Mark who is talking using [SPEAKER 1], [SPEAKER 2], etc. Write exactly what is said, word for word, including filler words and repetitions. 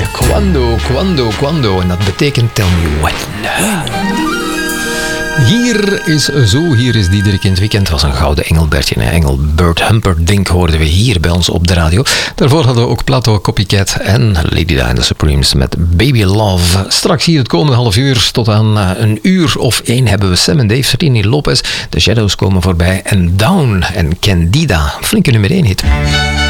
[SPEAKER 1] Quando, quando, quando. En dat betekent tell me when. Hier is zo, hier is Diederik in het weekend. Was een gouden Engelbertje, een Engelbert Humperdinck hoorden we hier bij ons op de radio. Daarvoor hadden we ook Plato, Copycat en Lady Di and the Supremes met Baby Love. Straks hier het komende half uur tot aan uh, een uur of één hebben we Sam en Dave, Rini Lopez. De Shadows komen voorbij en Down en Candida. Flinke nummer één hit.